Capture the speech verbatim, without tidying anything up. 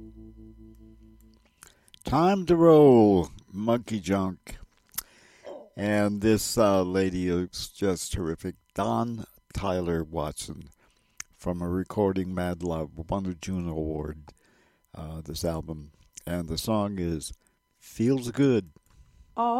Time to roll, Monkey Junk. And this uh, lady is just terrific. Don Tyler Watson from a recording Mad Love won a Juno Award, uh, this album. And the song is Feels Good.